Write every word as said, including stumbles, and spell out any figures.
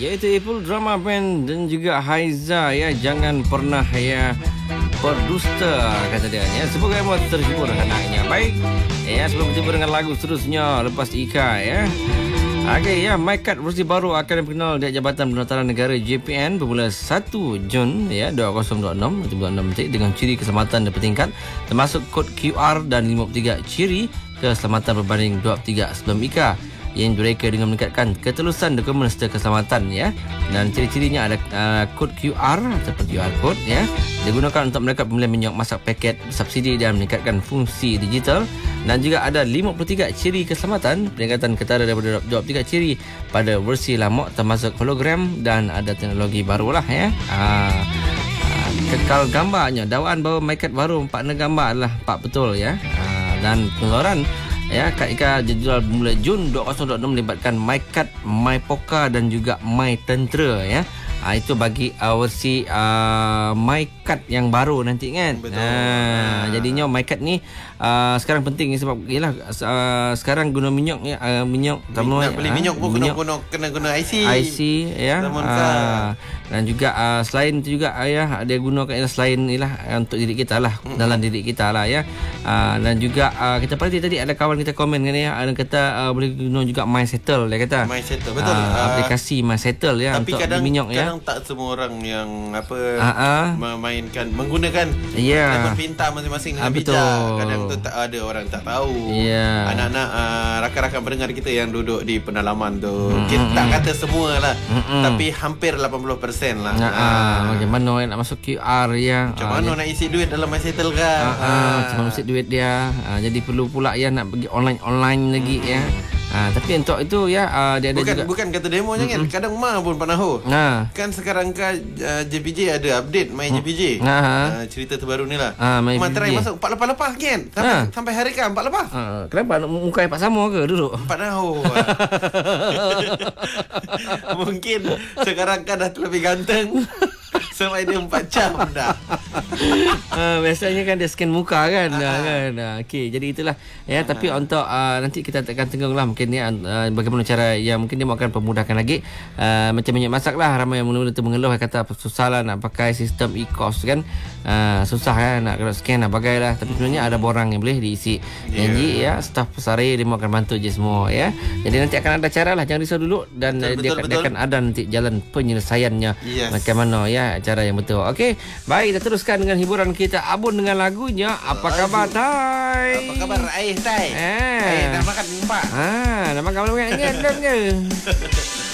iaitu Ipul Drama Band dan juga Haiza ya. Jangan pernah ya berdusta kata dia ya. Semoga kamu terhibur anaknya. Baik ya, sebelum berjumpa dengan lagu seterusnya lepas Ika ya. Okey ya, MyKad versi baru akan dikenal di Jabatan Pendaftaran Negara J P N bermula satu Jun ya dua ribu dua puluh enam dua puluh enam dengan ciri keselamatan dan bertingkat termasuk kod Q R dan lima puluh tiga ciri keselamatan berbanding dua puluh tiga sebelum Ika yang direka dengan meningkatkan ketelusan dokumen serta keselamatan ya. Dan ciri-cirinya ada uh, kod Q R atau Q R code ya, digunakan untuk mereka pembelian minyak masak paket subsidi dan meningkatkan fungsi digital. Dan juga ada lima puluh tiga ciri keselamatan, peningkatan ketara daripada dua puluh tiga ciri pada versi lama termasuk hologram dan ada teknologi barulah ya. Uh, uh, kekal gambarnya, dakwaan bahawa MyKad baru partner gambar adalah Pak betul ya. Uh, dan pengeluaran ya, kad Ika dijual mulai Jun dua ribu dua puluh enam melibatkan MyKad, MyPoka dan juga MyTentera ya. Ha, itu bagi uh, versi uh, MyKad yang baru nanti kan. Betul. Ha, jadinya MyKad ni uh, sekarang penting sebab yalah uh, sekarang guna minyak ya, uh, minyak tambah nak beli ha, minyak pun minyak, kena, kena kena I C. I C ya. Uh, dan juga uh, selain itu juga uh, ya dia gunakan ialah selain ialah uh, untuk diri kita lah, mm-hmm. dalam diri kita lah ya. Uh, dan juga uh, kita perhati tadi ada kawan kita komen kan ya, ada kata uh, boleh guna juga MySettle dia kata. MySettle betul. Uh, uh, aplikasi MySettle ya untuk kadang, minyak ya. Kadang tak semua orang yang apa uh-uh. memainkan menggunakan yeah. telefon pintar masing-masing dengan uh, bijak. Kadang tu tak ada orang tak tahu. Yeah. Anak-anak uh, rakan-rakan pendengar kita yang duduk di pedalaman tu, mm-hmm. kita tak kata semua lah, mm-hmm. tapi hampir lapan puluh peratus lah. Uh, uh, bagaimana nak masuk Q R ya? Macam uh, mana ya. nak isi duit dalam MySettle kan? Uh, uh, uh. Macam mana isi duit dia? Uh, jadi perlu pula ya nak pergi online-online lagi mm-hmm. ya. Ha, tapi untuk itu ya uh, dia ada bukan, juga bukan kata demo mm-hmm. kan. Kadang mah pun panaho. Nah. Kan sekarang kan uh, J P J ada update My J P J. Nah. Uh, cerita terbaru ni lah. Ha, My Materai masuk empat lepas-lepas kan. Sampai ha. sampai hari kan empat lepas. Ha, kenapa muka empat sama ke duduk? Empat tahu. Mungkin sekarang kan dah lebih ganteng. Sampai dia empat jam dah. uh, biasanya kan dia scan muka kan. Uh, kan? Uh, Okey, jadi itulah ya. Uh, tapi untuk uh, nanti kita akan tengok lah mungkin ya uh, bagaimana cara yang mungkin dia akan pemudahkan lagi uh, macam minyak masak lah. Ramai yang mula-mula tu mengeluh kata susah lah nak pakai sistem e-cost kan. Uh, susah kan nak kalau scan nak pakai lah. Tapi sebenarnya ada borang yang boleh diisi. Janji yeah. ya staf pesari dia akan bantu je semua ya. Jadi nanti akan ada cara lah, jangan risau dulu. Dan betul, dia, betul, dia akan ada nanti jalan penyelesaiannya yes. macam mana ya cara yang betul. Okey, baik, kita teruskan dengan hiburan kita. Abun dengan lagunya. Apa khabar Tai? Apa khabar Aih Tai? Eh, eh nak makan empat. Ah, nak makan makan ingat ke?